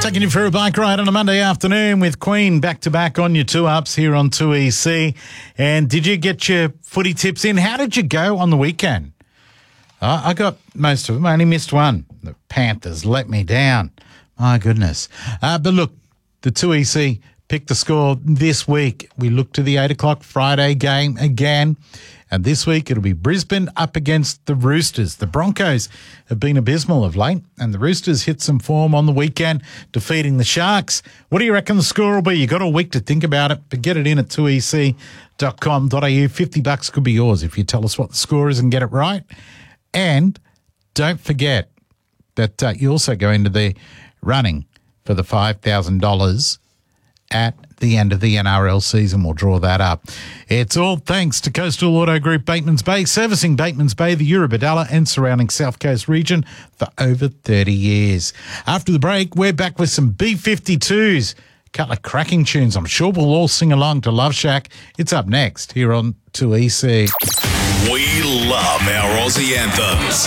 Taking you for a bike ride on a Monday afternoon with Queen back-to-back on your 2-ups here on 2EC. And did you get your footy tips in? How did you go on the weekend? I got most of them. I only missed one. The Panthers let me down. My goodness. But look, the 2EC picked the score this week. We look to the 8 o'clock Friday game again. And this week it'll be Brisbane up against the Roosters. The Broncos have been abysmal of late, and the Roosters hit some form on the weekend, defeating the Sharks. What do you reckon the score will be? You got a week to think about it, but get it in at 2ec.com.au. $50 could be yours if you tell us what the score is and get it right. And don't forget that you also go into the running for the $5,000 at the end of the NRL season. We'll draw that up. It's all thanks to Coastal Auto Group Batemans Bay, servicing Batemans Bay, the Eurobodalla and surrounding South Coast region for over 30 years. After the break, we're back with some B-52s. A couple of cracking tunes. I'm sure we'll all sing along to Love Shack. It's up next here on 2EC. We love our Aussie anthems.